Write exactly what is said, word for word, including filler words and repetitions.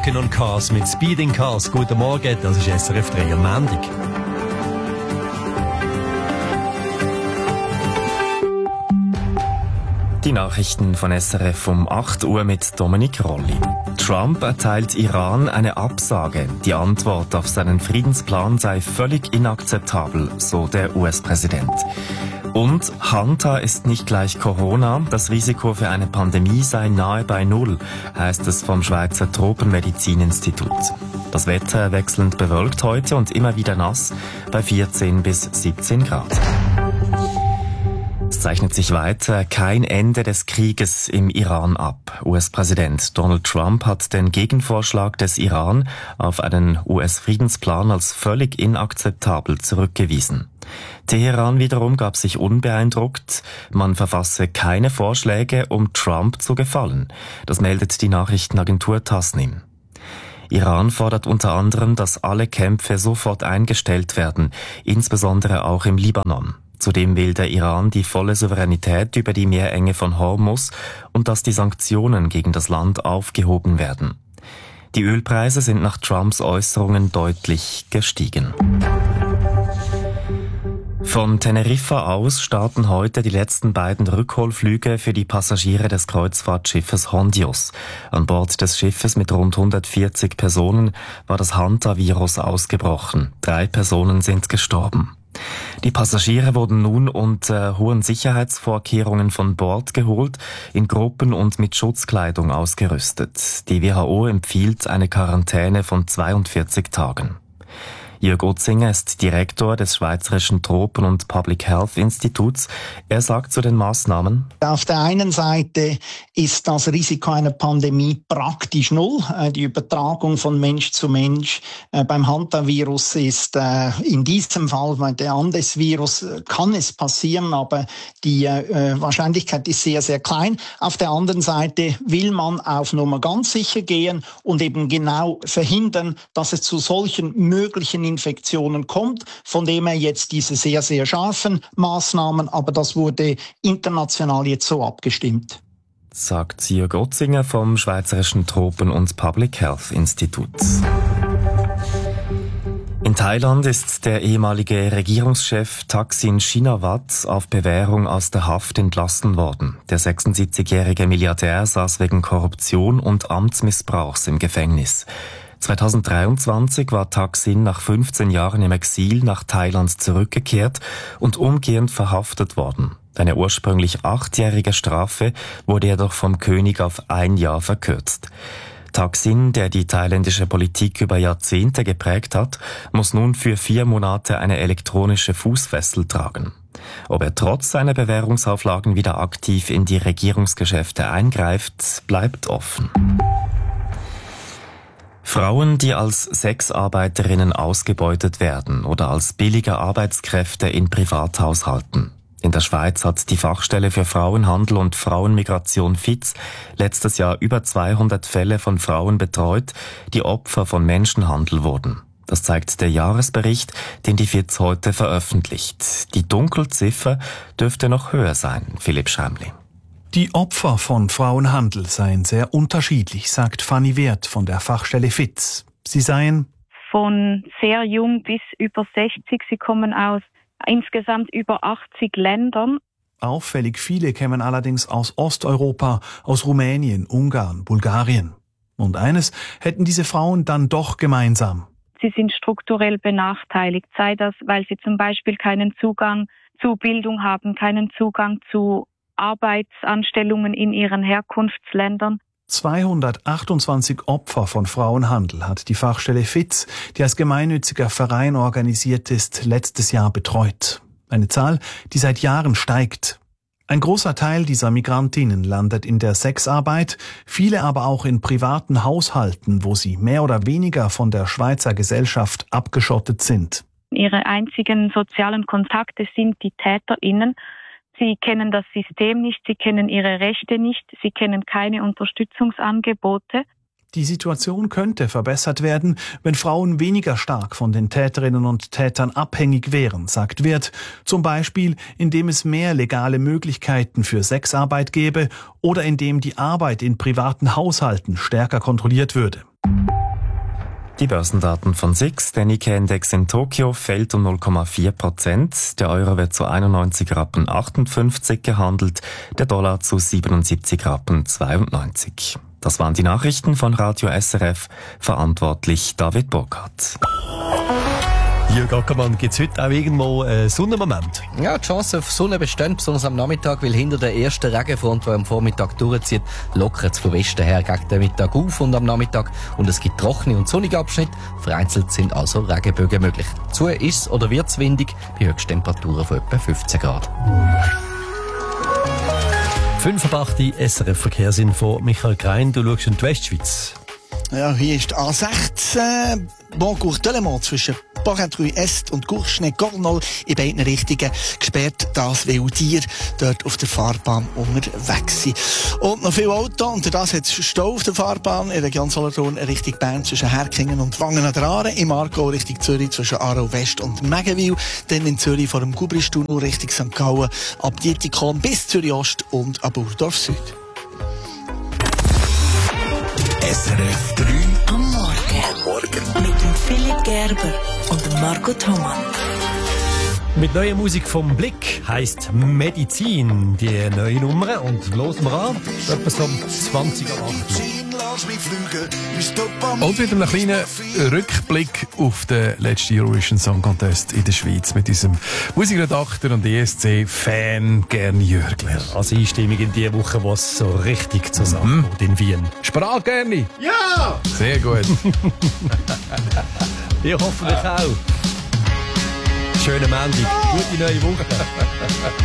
Talking on Cars mit Speeding Cars. Guten Morgen, das ist S R F drei am Montag. Die Nachrichten von S R F um acht Uhr mit Dominik Rolli. Trump erteilt Iran eine Absage. Die Antwort auf seinen Friedensplan sei völlig inakzeptabel, so der U S-Präsident. Und Hanta ist nicht gleich Corona. Das Risiko für eine Pandemie sei nahe bei Null, heißt es vom Schweizer Tropenmedizininstitut. Das Wetter wechselnd bewölkt heute und immer wieder nass bei vierzehn bis siebzehn Grad. Es zeichnet sich weiter kein Ende des Krieges im Iran ab. U S-Präsident Donald Trump hat den Gegenvorschlag des Iran auf einen U S-Friedensplan als völlig inakzeptabel zurückgewiesen. Teheran wiederum gab sich unbeeindruckt, man verfasse keine Vorschläge, um Trump zu gefallen. Das meldet die Nachrichtenagentur Tasnim. Iran fordert unter anderem, dass alle Kämpfe sofort eingestellt werden, insbesondere auch im Libanon. Zudem will der Iran die volle Souveränität über die Meerenge von Hormuz und dass die Sanktionen gegen das Land aufgehoben werden. Die Ölpreise sind nach Trumps Äußerungen deutlich gestiegen. Von Teneriffa aus starten heute die letzten beiden Rückholflüge für die Passagiere des Kreuzfahrtschiffes Hondios. An Bord des Schiffes mit rund hundertvierzig Personen war das Hanta-Virus ausgebrochen. Drei Personen sind gestorben. Die Passagiere wurden nun unter hohen Sicherheitsvorkehrungen von Bord geholt, in Gruppen und mit Schutzkleidung ausgerüstet. Die W H O empfiehlt eine Quarantäne von zweiundvierzig Tagen. Jörg Otzinger ist Direktor des Schweizerischen Tropen- und Public Health Instituts. Er sagt zu den Maßnahmen: Auf der einen Seite ist das Risiko einer Pandemie praktisch null. Die Übertragung von Mensch zu Mensch beim Hanta-Virus ist in diesem Fall, bei der Andes-Virus kann es passieren, aber die Wahrscheinlichkeit ist sehr, sehr klein. Auf der anderen Seite will man auf Nummer ganz sicher gehen und eben genau verhindern, dass es zu solchen möglichen Infektionen kommt, von dem her jetzt diese sehr, sehr scharfen Maßnahmen, aber das wurde international jetzt so abgestimmt. Sagt Jörg Otzinger vom Schweizerischen Tropen- und Public Health Institut. In Thailand ist der ehemalige Regierungschef Thaksin Shinawatra auf Bewährung aus der Haft entlassen worden. Der sechsundsiebzigjährige Milliardär saß wegen Korruption und Amtsmissbrauchs im Gefängnis. zweitausenddreiundzwanzig war Thaksin nach fünfzehn Jahren im Exil nach Thailand zurückgekehrt und umgehend verhaftet worden. Eine ursprünglich achtjährige Strafe wurde jedoch vom König auf ein Jahr verkürzt. Thaksin, der die thailändische Politik über Jahrzehnte geprägt hat, muss nun für vier Monate eine elektronische Fußfessel tragen. Ob er trotz seiner Bewährungsauflagen wieder aktiv in die Regierungsgeschäfte eingreift, bleibt offen. Frauen, die als Sexarbeiterinnen ausgebeutet werden oder als billige Arbeitskräfte in Privathaushalten. In der Schweiz hat die Fachstelle für Frauenhandel und Frauenmigration F I Z letztes Jahr über zweihundert Fälle von Frauen betreut, die Opfer von Menschenhandel wurden. Das zeigt der Jahresbericht, den die F I Z heute veröffentlicht. Die Dunkelziffer dürfte noch höher sein, Philipp Schreimli. Die Opfer von Frauenhandel seien sehr unterschiedlich, sagt Fanny Wert von der Fachstelle F I Z. Sie seien von sehr jung bis über sechzig. Sie kommen aus insgesamt über achtzig Ländern. Auffällig viele kämen allerdings aus Osteuropa, aus Rumänien, Ungarn, Bulgarien. Und eines hätten diese Frauen dann doch gemeinsam: Sie sind strukturell benachteiligt, sei das, weil sie zum Beispiel keinen Zugang zu Bildung haben, keinen Zugang zu Arbeitsanstellungen in ihren Herkunftsländern. zweihundertachtundzwanzig Opfer von Frauenhandel hat die Fachstelle F I Z, die als gemeinnütziger Verein organisiert ist, letztes Jahr betreut. Eine Zahl, die seit Jahren steigt. Ein großer Teil dieser Migrantinnen landet in der Sexarbeit, viele aber auch in privaten Haushalten, wo sie mehr oder weniger von der Schweizer Gesellschaft abgeschottet sind. Ihre einzigen sozialen Kontakte sind die TäterInnen. Sie kennen das System nicht, sie kennen ihre Rechte nicht, sie kennen keine Unterstützungsangebote. Die Situation könnte verbessert werden, wenn Frauen weniger stark von den Täterinnen und Tätern abhängig wären, sagt Wirth. Zum Beispiel, indem es mehr legale Möglichkeiten für Sexarbeit gäbe oder indem die Arbeit in privaten Haushalten stärker kontrolliert würde. Die Börsendaten von S I X. Der Nikkei-Index in Tokio fällt um null Komma vier Prozent. Der Euro wird zu einundneunzig Rappen achtundfünfzig gehandelt, der Dollar zu siebenundsiebzig Rappen zweiundneunzig. Das waren die Nachrichten von Radio S R F, verantwortlich David Burkhardt. Jürg Ackermann, gibt es heute auch irgendwo einen Sonnenmoment? Ja, die Chance auf Sonne besteht, besonders am Nachmittag, weil hinter der ersten Regenfront, die am Vormittag durchzieht, lockert es von Westen her gegen den Mittag auf und am Nachmittag. Und es gibt trockene und sonnige Abschnitte. Vereinzelt sind also Regenbögen möglich. Dazu ist es oder wird es windig, bei Höchsttemperaturen von etwa fünfzehn Grad. fünf Uhr acht S R F-Verkehrsinfo. Michael Krein, du schaust in die Westschweiz. Ja, hier ist die A sechzehn, Boncourt-Delemont zwischen Porrentruy-Est und Courchenay-Cornol in beiden Richtungen gesperrt, das weil Tiere dort auf der Fahrbahn unterwegs sind. Und noch viele Autos, und das hat es Stau auf der Fahrbahn in der Region Solothurn Richtung Bern zwischen Herkingen und Wangen an der Aare, im Aargau Richtung Zürich zwischen Aarau West und Megenwil, dann in Zürich vor dem Gubristunnel Richtung Sankt Gallen, ab Dietikon bis Zürich Ost und ab Burdorf Süd. S R F drei am Morgen. Morgen. Mit dem Philipp Gerber und dem Marco Thomann. Mit neuer Musik vom Blick heisst Medizin, die neue Nummer. Und hören wir an, etwa so um zwanzig Uhr acht. Und mit einem kleinen Rückblick auf den letzten Eurovision Song Contest in der Schweiz mit unserem Musikredakteur und E S C-Fan Gern Jürgler. Also Einstimmung in die Woche, wo es so richtig zur Sache Mhm. geht in Wien. Sprach Gerni? Ja! Sehr gut. Ihr hoffentlich auch. Schönen Montag, gute neue Woche.